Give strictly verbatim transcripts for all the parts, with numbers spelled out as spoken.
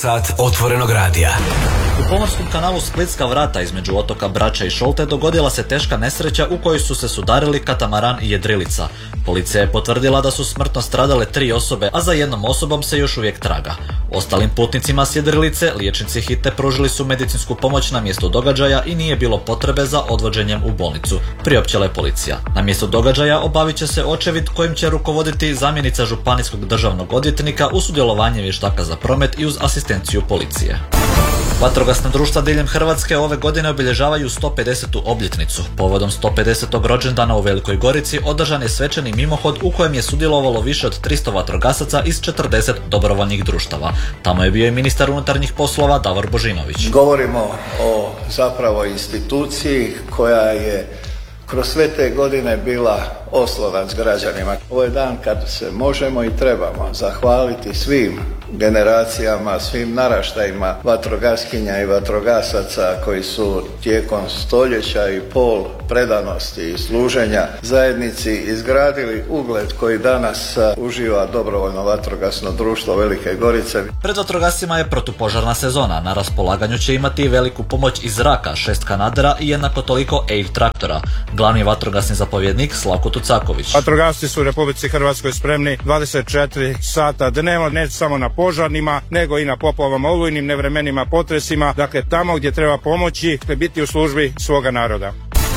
Sat otvorenog radija. U pomorskom kanalu Splitska vrata između otoka Brača i Šolte dogodila se teška nesreća u kojoj su se sudarili katamaran i jedrilica. Policija je potvrdila da su smrtno stradale tri osobe, a za jednom osobom se još uvijek traga. Ostalim putnicima s jedrilice liječnici hitne pružili su medicinsku pomoć na mjestu događaja i nije bilo potrebe za odvođenjem u bolnicu, priopćila je policija. Na mjestu događaja obavit će se očevid kojim će rukovoditi zamjenica županijskog državnog odvjetnika uz sudjelovanje vještaka za promet i uz asistenciju policije. Vatrogasna društva diljem Hrvatske ove godine obilježavaju sto pedesetu obljetnicu. Povodom sto pedesetog rođendana u Velikoj Gorici održan je svečani mimohod u kojem je sudjelovalo više od tristo vatrogasaca iz četrdeset dobrovoljnih društava. Tamo je bio i ministar unutarnjih poslova Davor Božinović. Govorimo o zapravo instituciji koja je kroz sve te godine bila oslonac građanima. Ovo je dan kad se možemo i trebamo zahvaliti svim generacijama, svim naraštajima vatrogaskinja i vatrogasaca koji su tijekom stoljeća i pol predanosti i služenja zajednici izgradili ugled koji danas uživa dobrovoljno vatrogasno društvo Velike Gorice. Pred vatrogascima je protupožarna sezona. Na raspolaganju će imati veliku pomoć iz zraka, šest kanadera i jednako toliko Air traktora. Glavni vatrogasni zapovjednik Slavko Tucaković. Vatrogasci su u Republici Hrvatskoj spremni dvadeset četiri sata dnevno, ne samo na požarnima, nego i na poplavama, olujnim nevremenima, potresima, dakle tamo gdje treba pomoći, biti u službi svoga naroda.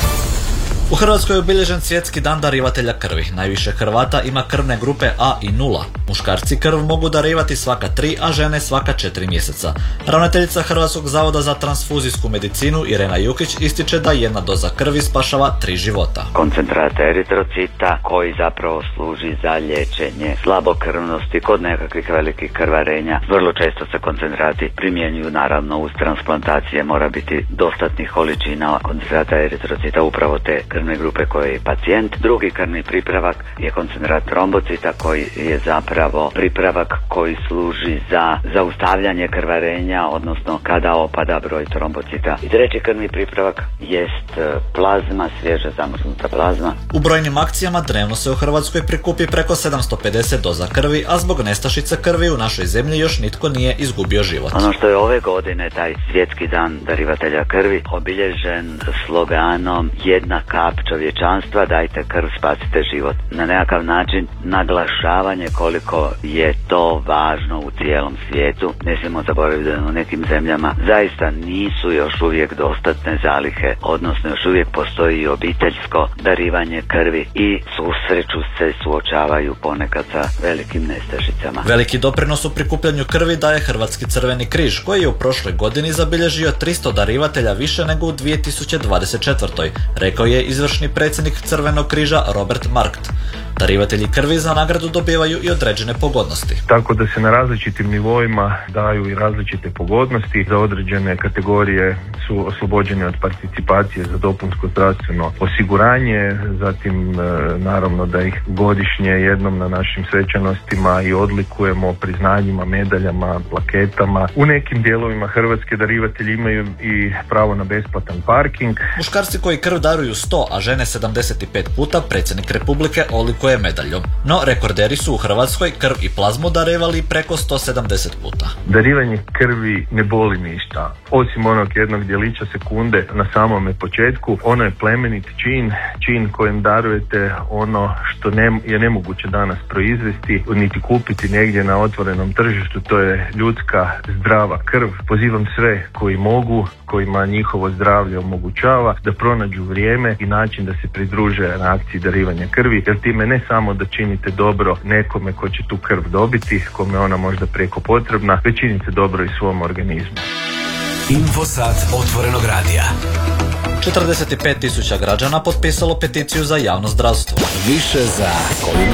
U Hrvatskoj je obilježen svjetski dan darivatelja krvi. Najviše Hrvata ima krvne grupe A i nula. Muškarci krv mogu darivati svaka tri, a žene svaka četiri mjeseca. Ravnateljica Hrvatskog zavoda za transfuzijsku medicinu Irena Jukić ističe da jedna doza krvi spašava tri života. Koncentrat eritrocita koji zapravo služi za liječenje slabokrvnosti kod nekakvih velikih krvarenja. Vrlo često se koncentrati primjenjuju naravno uz transplantacije, mora biti dostatnih količina koncentrata eritrocita upravo te krvne grupe koje je pacijent. Drugi krvni pripravak je koncentrat trombocita koji je zapravo pripravak koji služi za zaustavljanje krvarenja, odnosno kada opada broj trombocita. I treći krvni pripravak jest plazma, svježe zamrznuta plazma. U brojnim akcijama dnevno se u Hrvatskoj prikupi preko sedamsto pedeset doza krvi, a zbog nestašice krvi u našoj zemlji još nitko nije izgubio život. Ono što je ove godine taj svjetski dan darivatelja krvi obilježen sloganom jedna kap čovječanstva, dajte krv, spasite život. Na nekakav način naglašavanje koliko je to važno u cijelom svijetu. Ne smijemo zaboraviti da u nekim zemljama zaista nisu još uvijek dostatne zalihe, odnosno još uvijek postoji i obiteljsko darivanje krvi i susreću se, suočavaju ponekad sa velikim nestašicama. Veliki doprinos u prikupljanju krvi daje Hrvatski crveni križ, koji je u prošloj godini zabilježio tristo darivatelja više nego u dvije tisuće dvadeset četvrtoj, rekao je izvršni predsjednik Crvenog križa Robert Markt. Darivatelji krvi za nagradu dobivaju i određene pogodnosti. Tako da se na različitim nivoima daju i različite pogodnosti. Za određene kategorije su oslobođene od participacije za dopunsko zdravstveno osiguranje, zatim naravno da ih godišnje jednom na našim svečanostima i odlikujemo priznanjima, medaljama, plaketama. U nekim dijelovima Hrvatske darivatelji imaju i pravo na besplatan parking. Muškarci koji krv daruju sto, a žene sedamdeset pet puta, predsjednik Republike odlikuje je medaljom. No, rekorderi su u Hrvatskoj krv i plazmu darivali preko sto sedamdeset puta. Darivanje krvi ne boli ništa. Osim onog jednog djelića sekunde na samome početku, ono je plemenit čin, čin kojim darujete ono što ne, je nemoguće danas proizvesti, niti kupiti negdje na otvorenom tržištu, to je ljudska zdrava krv. Pozivam sve koji mogu, kojima njihovo zdravlje omogućava, da pronađu vrijeme i način da se pridruže na akciji darivanja krvi, jer time ne samo da činite dobro nekome ko će tu krv dobiti, kome ona možda prijeko potrebna, već činite dobro i svom organizmu. Infosat otvorenog radija. četrdeset pet tisuća građana potpisalo peticiju za javno zdravstvo. Više za